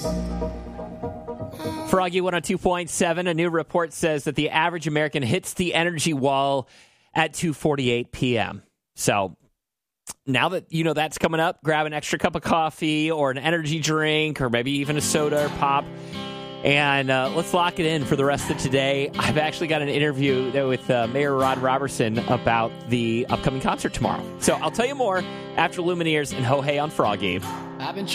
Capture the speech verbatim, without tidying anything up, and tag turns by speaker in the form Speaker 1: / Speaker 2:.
Speaker 1: Froggy one oh two point seven, a new report says that the average American hits the energy wall at two forty-eight p.m. So now that you know that's coming up, grab an extra cup of coffee or an energy drink or maybe even a soda or pop. And uh, let's lock it in for the rest of today. I've actually got an interview with uh, Mayor Rod Robertson about the upcoming concert tomorrow. So I'll tell you more after Lumineers and Ho Hey on Froggy. I've been